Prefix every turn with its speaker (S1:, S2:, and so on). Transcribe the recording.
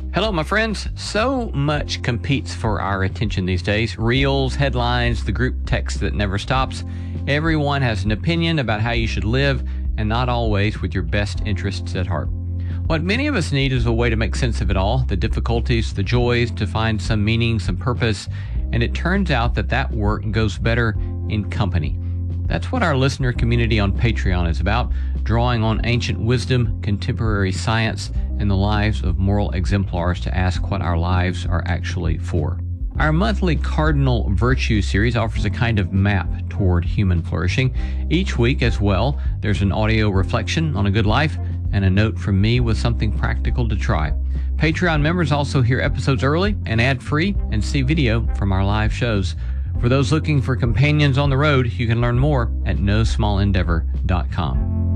S1: Hello, my friends. So much competes for our attention these days. Reels, headlines, the group text that never stops. Everyone has an opinion about how you should live, and not always with your best interests at heart. What many of us need is a way to make sense of it all, the difficulties, the joys, to find some meaning, some purpose, and it turns out that work goes better in company. That's what our listener community on Patreon is about, drawing on ancient wisdom, contemporary science, and the lives of moral exemplars to ask what our lives are actually for. Our monthly Cardinal Virtue series offers a kind of map toward human flourishing. Each week as well, there's an audio reflection on a good life and a note from me with something practical to try. Patreon members also hear episodes early and ad-free and see video from our live shows. For those looking for companions on the road, you can learn more at NoSmallEndeavor.com.